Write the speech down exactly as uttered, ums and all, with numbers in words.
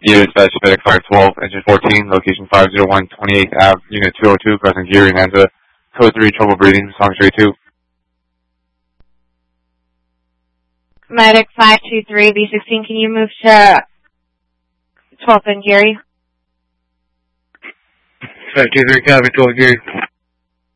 Unit Special FedEx five twelve, Engine fourteen, location five oh one twenty-eighth Avenue, Unit two oh two, pressing gear, Nasa, code three, trouble breathing, song straight two. Medic five two three, B sixteen, can you move to twelfth and Geary? five two three, copy, twelve Geary.